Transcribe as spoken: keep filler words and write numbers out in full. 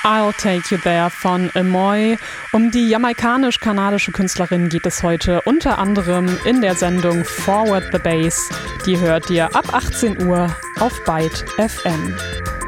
I'll Take You There von Amoy. Um die jamaikanisch-kanadische Künstlerin geht es heute unter anderem in der Sendung Forward the Bass. Die hört ihr ab achtzehn Uhr auf Byte F M.